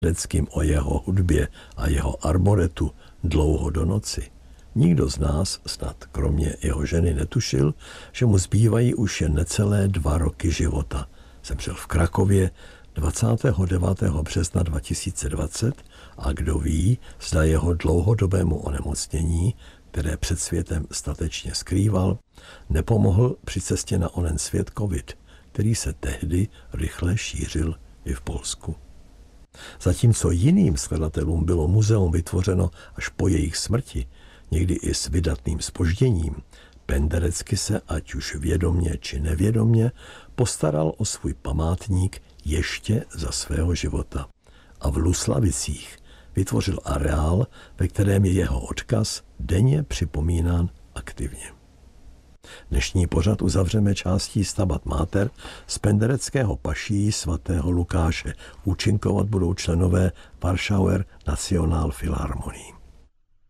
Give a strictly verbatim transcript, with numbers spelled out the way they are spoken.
Pendereckým o jeho hudbě a jeho arboretu Dlouho do noci, nikdo z nás, snad kromě jeho ženy, netušil, že mu zbývají už jen necelé dva roky života. Zemřel v Krakově dvacátého devátého března dva tisíce dvacet a kdo ví, zda jeho dlouhodobému onemocnění, které před světem statečně skrýval, nepomohl při cestě na onen svět covid, který se tehdy rychle šířil i v Polsku. Zatímco jiným skladatelům bylo muzeum vytvořeno až po jejich smrti, někdy i s vydatným zpožděním, Penderecký se, ať už vědomě či nevědomě, postaral o svůj památník ještě za svého života. A v Luslavicích vytvořil areál, ve kterém je jeho odkaz denně připomínán aktivně. Dnešní pořad uzavřeme částí Stabat Mater z pendereckého paší svatého Lukáše. Účinkovat budou členové Warschauer Nationalphilharmonie.